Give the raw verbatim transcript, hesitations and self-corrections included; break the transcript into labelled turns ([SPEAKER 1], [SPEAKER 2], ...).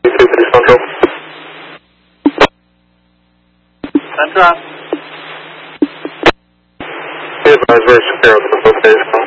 [SPEAKER 1] Central. Central. Be advised, very secure on the boat base.